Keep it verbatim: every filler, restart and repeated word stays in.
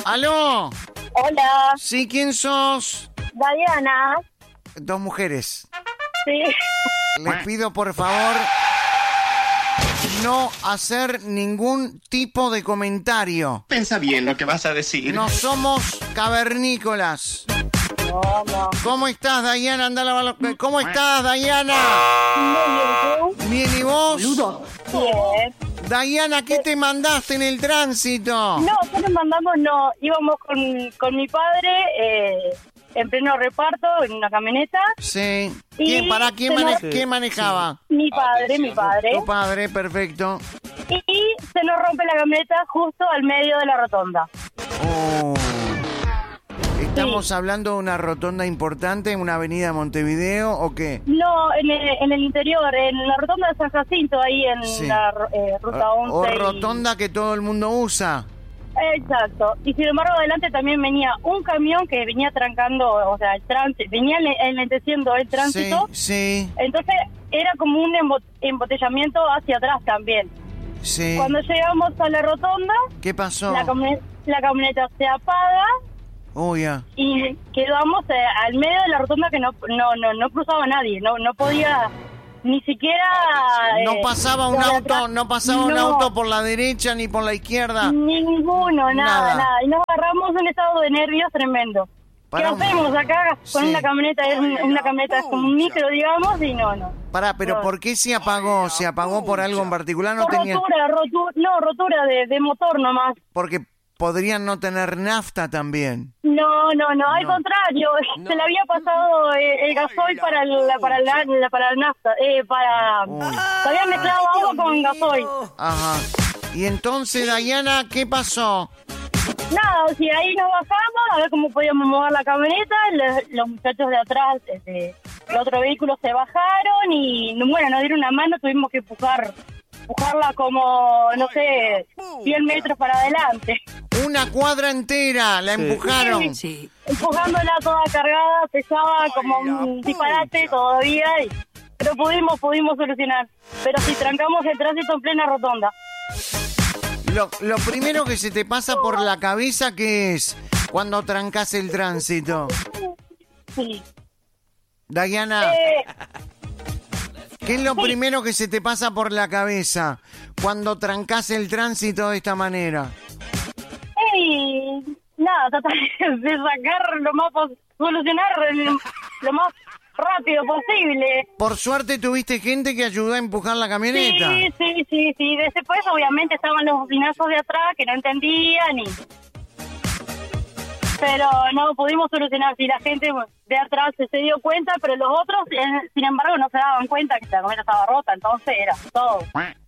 ¿Aló? Hola. Sí, ¿quién sos? Diana. Dos mujeres. Sí. Les pido, por favor, no hacer ningún tipo de comentario. Pensa bien lo que vas a decir. No somos cavernícolas. No, no. ¿Cómo estás, Diana? Anda a lavar los... ¿Cómo estás, Diana? Muy bien, Bien, ¿y vos? ¿tú? Bien. Diana, ¿qué te mandaste en el tránsito? No, nosotros mandamos, no. Íbamos con, con mi padre eh, en pleno reparto, en una camioneta. Sí. Y ¿Quién, ¿Para quién, se mane- nos- ¿quién manejaba? Mi padre, mi padre. Tu padre, perfecto. Y se nos rompe la camioneta justo al medio de la rotonda. Oh. ¿Estamos hablando de una rotonda importante en una avenida de Montevideo o qué? No, en el, en el interior, en la rotonda de San Jacinto, ahí en Sí. la eh, ruta O, once. o y- rotonda que todo el mundo usa. Exacto. Y sin embargo, adelante también venía un camión que venía trancando, o sea, el tránsito, venía le- enlenteciendo el tránsito. Sí, sí, Entonces, era como un embo- embotellamiento hacia atrás también. sí. Cuando llegamos a la rotonda, ¿Qué pasó? la, camioneta, la camioneta se apaga Oh, ya. y quedamos eh, al medio de la rotonda que no no no, no cruzaba nadie, no no podía ni siquiera... No eh, pasaba un por auto, atrás. no pasaba un No. auto por la derecha ni por la izquierda. Ninguno, nada, Nada. nada. Y nos agarramos un estado de nervios tremendo. Pará un- ¿Qué hacemos acá con Sí. una camioneta? Es un- una camioneta, es como un micro, digamos, y no, no. Pará, pero No. ¿por qué se apagó? ¿Se apagó por algo en particular? No Por tenía... rotura, rotura, no, rotura de, de motor nomás. Porque podrían no tener nafta también. No, no, no, al No. contrario, se le había pasado eh, el gasoil para el, para la, la- para la nafta, eh, para... Uy. Se había mezclado agua con gasoil. Ajá. Y entonces, Diana, ¿qué pasó? Nada, si ahí nos bajamos, a ver cómo podíamos mover la camioneta, los, los muchachos de atrás, este, el otro vehículo se bajaron y, bueno, nos dieron una mano, tuvimos que empujar, empujarla como, no sé, cien metros para adelante. Una cuadra entera, la empujaron. Sí. Empujándola toda cargada, pesaba como un disparate todavía, y, pero pudimos, pudimos solucionar. Pero si trancamos el tránsito en plena rotonda. Lo, lo primero que se te pasa por la cabeza, ¿qué es? Cuando trancas el tránsito. Sí. Diana, Eh, ¿qué es lo primero que se te pasa por la cabeza cuando trancas el tránsito de esta manera? y nada, tratar de sacar lo más pos- solucionar el- lo más rápido posible. Por suerte tuviste gente que ayudó a empujar la camioneta. Sí, sí, sí, sí. Después obviamente estaban los bocinazos de atrás que no entendían y... Pero no pudimos solucionar. Si la gente de atrás se, se dio cuenta, pero los otros, eh, sin embargo, no se daban cuenta que la camioneta estaba rota, entonces era todo.